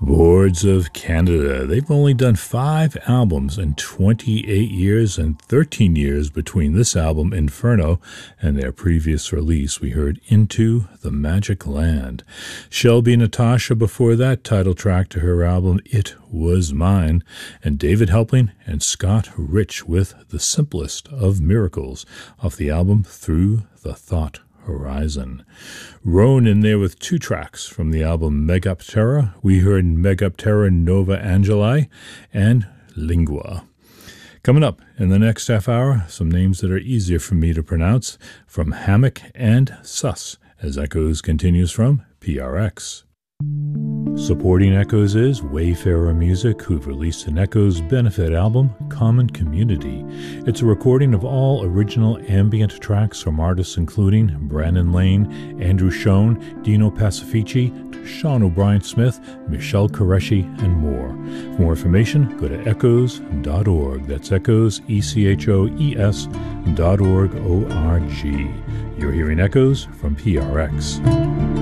Boards of Canada. They've only done 5 albums in 28 years and 13 years between this album, Inferno, and their previous release. We heard Into the Magic Land. Shelby Natasha before that, title track to her album, It Was Mine, and David Helpling and Scott Rich with The Simplest of Miracles off the album Through the Thought Horizon. Roan in there with 2 tracks from the album Megaptera. We heard Megaptera Nova Angeli and Lingua. Coming up in the next half hour, some names that are easier for me to pronounce from Hammock and Sus as Echoes continues from PRX. Supporting Echoes is Wayfarer Music, who've released an Echoes benefit album, Common Community. It's a recording of all original ambient tracks from artists including Brandon Lane, Andrew Schoen, Dino Pacifici, Sean O'Brien Smith, Michelle Qureshi, and more. For more information, go to echoes.org. That's Echoes, ECHOES.org, O-R-G. You're hearing Echoes from PRX.